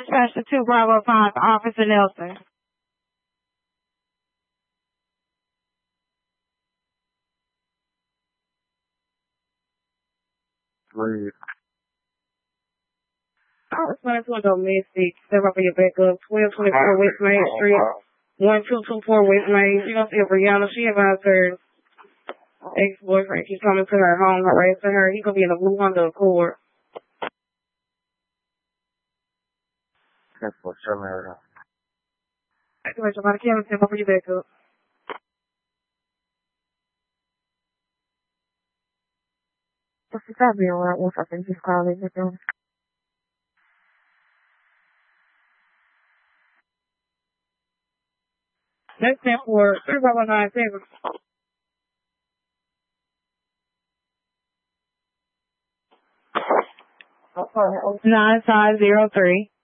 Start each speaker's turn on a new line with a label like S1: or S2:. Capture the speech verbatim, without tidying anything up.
S1: Dispatch to two Bravo five, Officer Nelson.
S2: Please.
S1: I was going to go Mystic. Step up for your backup. twelve twenty-four West Main Street. one two two four West Main. She gonna see Brianna. She advised her ex-boyfriend. She's coming to her home, harassing her. He gonna be in a blue Honda Accord.
S2: That's what you're married.
S1: Activate your body camera. Step up for your backup.
S3: What's the time being around once I think he's calling with them?
S1: Next step for three five one nine seven. Nine five zero three.